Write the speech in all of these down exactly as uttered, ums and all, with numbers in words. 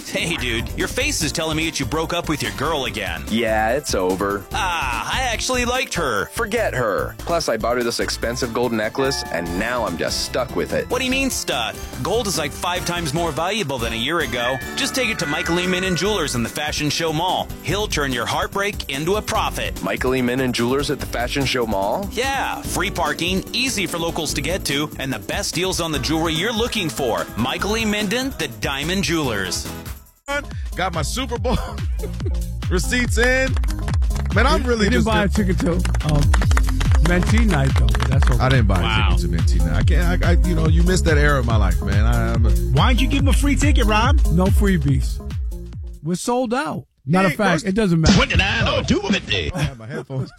Hey, dude, your face is telling me that you broke up with your girl again. Yeah, it's over. Ah, I actually liked her. Forget her. Plus, I bought her this expensive gold necklace, and now I'm just stuck with it. What do you mean, stuck? Gold is like five times more valuable than a year ago. Just take it to Michael E. Min and Jewelers in the Fashion Show Mall. He'll turn your heartbreak into a profit. Michael E. Min and Jewelers at the Fashion Show Mall? Yeah, free parking, easy for locals to get to, and the best deals on the jewelry you're looking for. Michael E. Minden, the Diamond Jewelers. Got my Super Bowl receipts in. Man, I'm really you didn't just buy a ticket to um, Mentee night though. But that's okay. I didn't buy Wow. a ticket to Mentee night. I can't. I, I, you know, you missed that era of my life, man. I, I'm a, Why didn't you give him a free ticket, Rob? No freebies. We're sold out. Matter of Hey, fact, first- it doesn't matter. What did I know? Do with it. I have my headphones.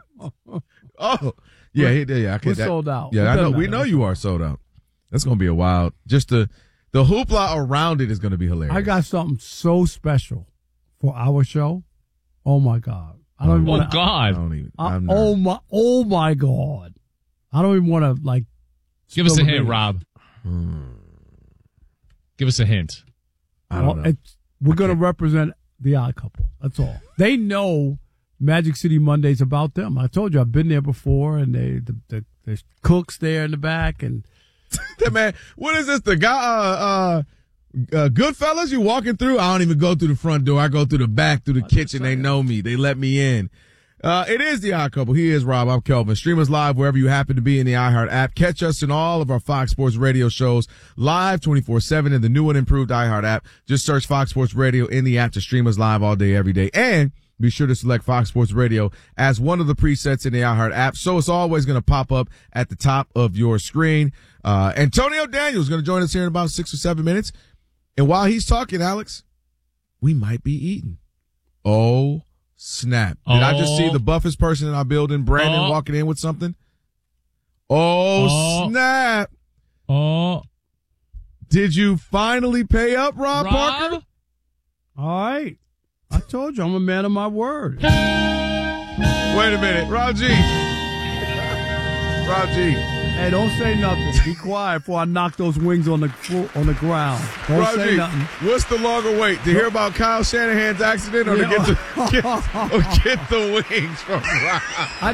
Oh, yeah, he did. Yeah, I We're can't. that- sold out. Yeah, It I know. doesn't We matter. know you are sold out. That's gonna be a wild. Just the the hoopla around it is gonna be hilarious. I got something so special for our show. Oh my God! I don't even Oh, want to. I God. don't even. I, I'm oh not. my! Oh my God! I don't even want to like. Give us a spill hint, the Rob. Hmm. Give us a hint. I don't Well, know. it's, we're going to represent the odd couple. That's all. They know Magic City Monday's about them. I told you I've been there before, and they the, the there's cooks there in the back, and That man, what is this? The guy, uh, uh, uh, Goodfellas? You walking through? I don't even go through the front door. I go through the back, through the kitchen. They know me. They let me in. Uh, it is the Odd Couple. He is Rob. I'm Kelvin. Stream us live wherever you happen to be in the iHeart app. Catch us in all of our Fox Sports Radio shows live twenty-four seven in the new and improved iHeart app. Just search Fox Sports Radio in the app to stream us live all day, every day. And be sure to select Fox Sports Radio as one of the presets in the iHeart app. So it's always going to pop up at the top of your screen. Uh, Antonio Daniels is going to join us here in about six or seven minutes. And while he's talking, Alex, we might be eating. Oh, snap. Did I just Oh. see the buffest person in our building, Brandon, Oh. walking in with something? Oh, Oh. snap. Oh, Did you finally pay up, Rob, Parker? Rob? all right. I told you I'm a man of my word. Wait a minute. Rob G. Rob G. Hey, don't say nothing. Be quiet before I knock those wings on the flo- on the ground. Don't Rob say G, nothing. what's the longer wait? To hear about Kyle Shanahan's accident or to get the, get, or get the wings from Rob? I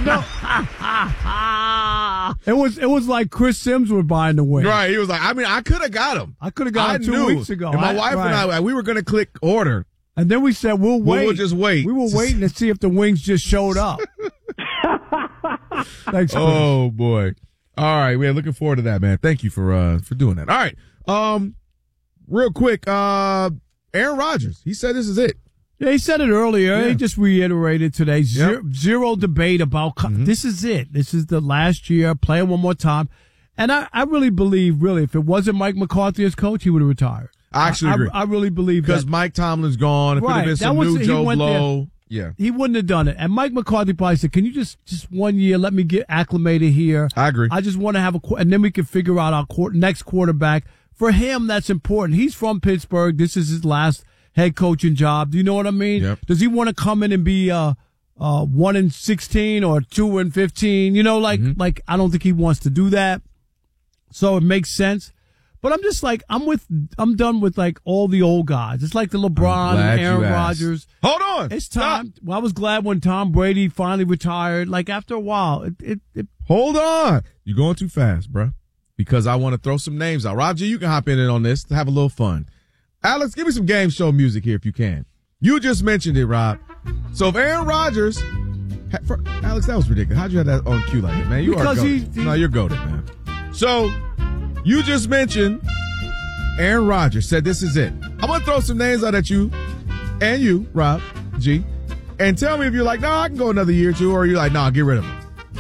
know. It was it was like Chris Sims was buying the wings. Right. He was like, I mean, I could have got them. I could have got I it two knew. weeks ago. And my I- wife right. and I, we were going to click order. And then we said we'll We'll- wait. we'll just wait. We were waiting to see if the wings just showed up. Thanks. Chris. Oh boy. All right. We're looking forward to that, man. Thank you for, uh, for doing that. All right. Um, real quick, uh, Aaron Rodgers, he said this is it. Yeah, he said it earlier. Yeah. He just reiterated today. Zero, Yep. zero debate about co- Mm-hmm. this is it. This is the last year. Play it one more time. And I, I really believe, really, if it wasn't Mike McCarthy as coach, he would have retired. I actually I, agree. I, I really believe Because that. Mike Tomlin's gone. If it Right. had been That some was- new he Joe went there. Blow. Yeah. He wouldn't have done it. And Mike McCarthy probably said, can you just, just one year, let me get acclimated here. I agree. I just want to have a, qu- and then we can figure out our qu- next quarterback. For him, that's important. He's from Pittsburgh. This is his last head coaching job. Do you know what I mean? Yep. Does he want to come in and be, uh, uh, one and sixteen or two and fifteen? You know, like, Mm-hmm. like, I don't think he wants to do that. So it makes sense. But I'm just like, I'm with, I'm done with like all the old guys. It's like the LeBron, glad Aaron you asked. Rodgers. Hold on. It's Stop. time. Well, I was glad when Tom Brady finally retired. Like after a while, it, it, it Hold on. You're going too fast, bruh. Because I want to throw some names out. Roger, you can hop in on this to have a little fun. Alex, give me some game show music here if you can. You just mentioned it, Rob. So if Aaron Rodgers, ha- for, Alex, that was ridiculous. How'd you have that on cue like that, man? You Because are he- goated. he- No, you're goated, man. So you just mentioned Aaron Rodgers said this is it. I'm going to throw some names out at you and you, Rob G, and tell me if you're like, no, nah, I can go another year or two, or you're like, no, nah, get rid of him.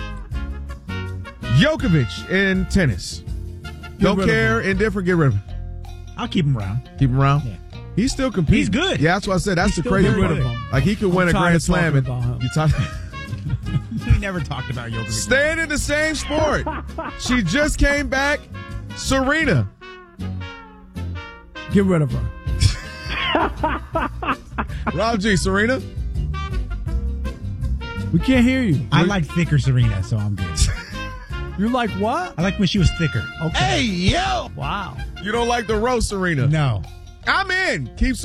Djokovic in tennis. Don't rid of care, indifferent, get rid of him. I'll keep him around. Keep him around. Yeah. He's still competing. He's good. Yeah, that's what I said. That's He's the still crazy good. part. Get rid of him. Like he could win I'm a tired Grand of Slam. talking And about him. you talk. We never talked about Jokic. Staying in the same sport. She just came back. Serena. get rid of her. Rob G. Serena. We can't hear you. I like thicker Serena, so I'm good. You like what? I like when she was thicker. Okay. Hey yo. Wow. You don't like the roast Serena? No. I'm in. Keep